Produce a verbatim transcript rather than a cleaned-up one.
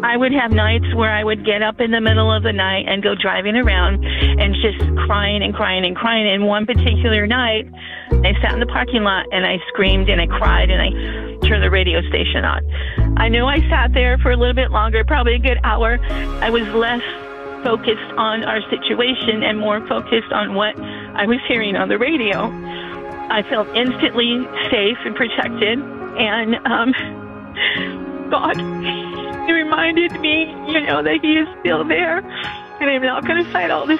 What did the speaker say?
I would have nights where I would get up in the middle of the night and go driving around and just crying and crying and crying. And one particular night, I sat in the parking lot and I screamed and I cried and I turned the radio station on. I knew I sat there for a little bit longer, probably a good hour. I was less focused on our situation and more focused on what I was hearing on the radio. I felt instantly safe and protected. And um, God, He reminded me, you know, that He is still there. And I'm not going to fight all this